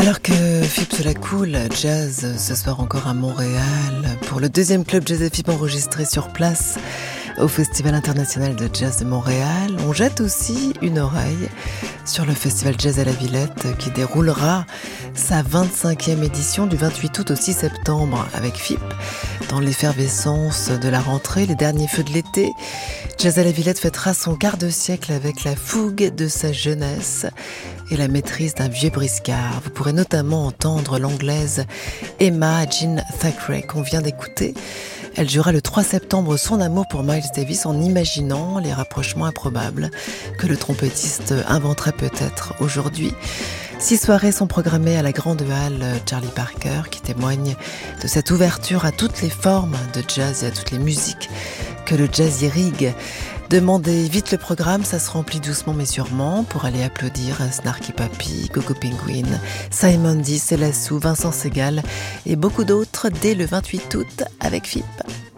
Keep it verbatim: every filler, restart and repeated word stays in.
Alors que Fips se la cool, jazz ce soir encore à Montréal pour le deuxième club Jazz et Fips enregistré sur place au Festival international de jazz de Montréal. On jette aussi une oreille sur le Festival Jazz à la Villette qui déroulera sa vingt-cinquième édition du vingt-huit août au six septembre avec Fips. Dans l'effervescence de la rentrée, les derniers feux de l'été, Jazz à la Villette fêtera son quart de siècle avec la fougue de sa jeunesse et la maîtrise d'un vieux briscard. Vous pourrez notamment entendre l'anglaise Emma Jean Thackeray qu'on vient d'écouter. Elle jura le trois septembre son amour pour Miles Davis en imaginant les rapprochements improbables que le trompettiste inventerait peut-être aujourd'hui. Six soirées sont programmées à la Grande Halle Charlie Parker qui témoigne de cette ouverture à toutes les formes de jazz et à toutes les musiques que le jazz irrigue. Demandez vite le programme, ça se remplit doucement mais sûrement pour aller applaudir Snarky Puppy, Coco Penguin, Simon D, Célassou, Vincent Segal et beaucoup d'autres dès le vingt-huit août avec Fips.